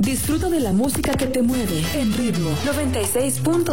Disfruta de la música que te mueve en Ritmo 96.5.